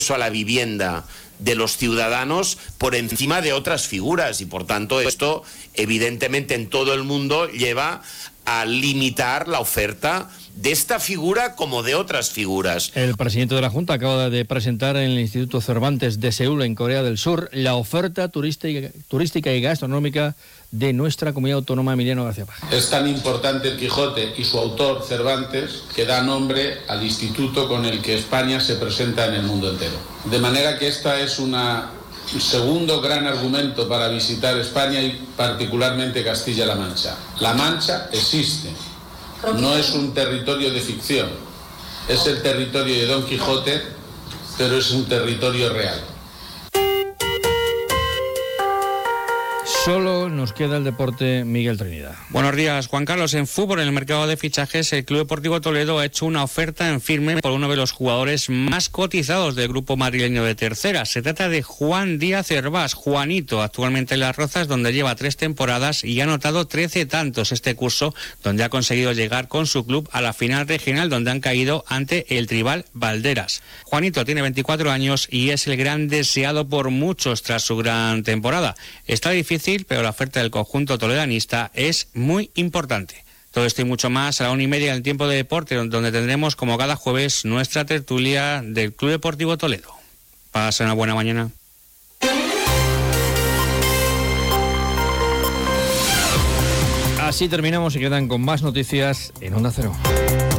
a la vivienda de los ciudadanos por encima de otras figuras, y por tanto esto evidentemente en todo el mundo lleva a limitar la oferta de esta figura como de otras figuras. El presidente de la Junta acaba de presentar en el Instituto Cervantes de Seúl, en Corea del Sur, la oferta turística y gastronómica de nuestra comunidad autónoma. Emiliano García Paja. Es tan importante el Quijote y su autor, Cervantes, que da nombre al instituto con el que España se presenta en el mundo entero. De manera que esta es un segundo gran argumento para visitar España y particularmente Castilla-La Mancha. La Mancha existe, no es un territorio de ficción, es el territorio de Don Quijote, pero es un territorio real. Solo nos queda el deporte, Miguel Trinidad. Buenos días, Juan Carlos. En fútbol, en el mercado de fichajes, el Club Deportivo Toledo ha hecho una oferta en firme por uno de los jugadores más cotizados del grupo madrileño de tercera. Se trata de Juan Díaz Hervás, Juanito, actualmente en Las Rozas, donde lleva 3 temporadas y ha anotado 13 tantos este curso, donde ha conseguido llegar con su club a la final regional, donde han caído ante el Tribal Valderas. Juanito tiene 24 años y es el gran deseado por muchos tras su gran temporada. Está difícil, pero la oferta del conjunto toledanista es muy importante. Todo esto y mucho más a la 1:30 en el Tiempo de Deporte, donde tendremos como cada jueves nuestra tertulia del Club Deportivo Toledo. Pasen una buena mañana. Así terminamos y quedan con más noticias en Onda Cero.